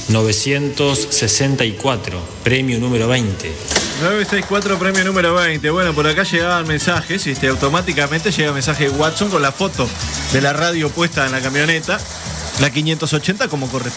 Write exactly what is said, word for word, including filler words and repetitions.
novecientos sesenta y cuatro, premio número veinte. nueve sesenta y cuatro, premio número veinte. Bueno, por acá llegaban mensajes, este, automáticamente llega mensaje de Watson con la foto de la radio puesta en la camioneta, la quinientos ochenta como corresponde.